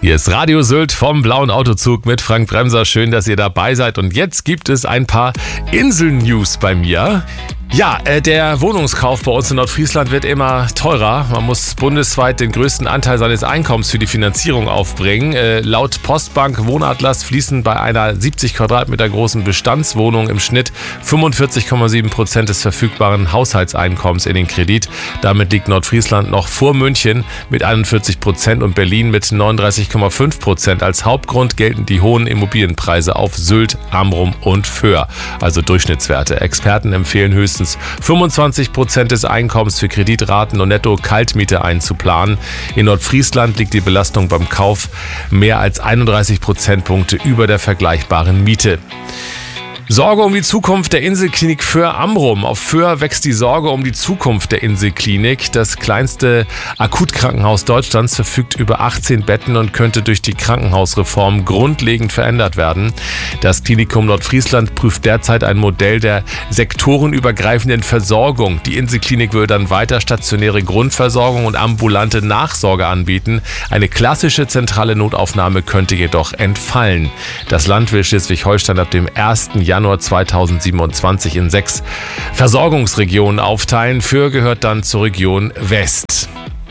Hier ist Radio Sylt vom Blauen Autozug mit Frank Bremser. Schön, dass ihr dabei seid. Und jetzt gibt es ein paar Insel-News bei mir. Ja, der Wohnungskauf bei uns in Nordfriesland wird immer teurer. Man muss bundesweit den größten Anteil seines Einkommens für die Finanzierung aufbringen. Laut Postbank Wohnatlas fließen bei einer 70 Quadratmeter großen Bestandswohnung im Schnitt 45,7% des verfügbaren Haushaltseinkommens in den Kredit. Damit liegt Nordfriesland noch vor München mit 41% und Berlin mit 39,5%. Als Hauptgrund gelten die hohen Immobilienpreise auf Sylt, Amrum und Föhr, also Durchschnittswerte. Experten empfehlen höchstens 25% des Einkommens für Kreditraten und Netto-Kaltmiete einzuplanen. In Nordfriesland liegt die Belastung beim Kauf mehr als 31 Prozentpunkte über der vergleichbaren Miete. Sorge um die Zukunft der Inselklinik Föhr Amrum. Auf Föhr wächst die Sorge um die Zukunft der Inselklinik. Das kleinste Akutkrankenhaus Deutschlands verfügt über 18 Betten und könnte durch die Krankenhausreform grundlegend verändert werden. Das Klinikum Nordfriesland prüft derzeit ein Modell der sektorenübergreifenden Versorgung. Die Inselklinik würde dann weiter stationäre Grundversorgung und ambulante Nachsorge anbieten. Eine klassische zentrale Notaufnahme könnte jedoch entfallen. Das Land will Schleswig-Holstein ab dem 1. Januar 2027 in 6 Versorgungsregionen aufteilen. Föhr gehört dann zur Region West.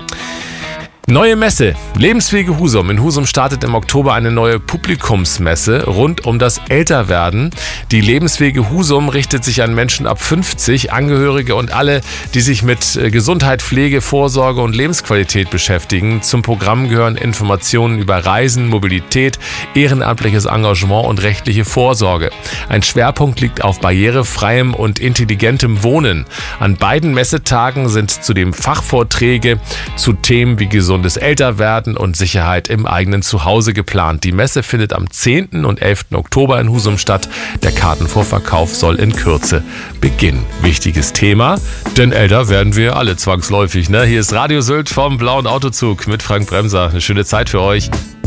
Neue Messe. Lebenswege Husum. In Husum startet im Oktober eine neue Publikumsmesse rund um das Älterwerden. Die Lebenswege Husum richtet sich an Menschen ab 50, Angehörige und alle, die sich mit Gesundheit, Pflege, Vorsorge und Lebensqualität beschäftigen. Zum Programm gehören Informationen über Reisen, Mobilität, ehrenamtliches Engagement und rechtliche Vorsorge. Ein Schwerpunkt liegt auf barrierefreiem und intelligentem Wohnen. An beiden Messetagen sind zudem Fachvorträge zu Themen wie gesundes Älterwerden und Sicherheit im eigenen Zuhause geplant. Die Messe findet am 10. und 11. Oktober in Husum statt. Der Kartenvorverkauf soll in Kürze beginnen. Wichtiges Thema, denn älter werden wir alle zwangsläufig. Hier ist Radio Sylt vom Blauen Autozug mit Frank Bremser. Eine schöne Zeit für euch.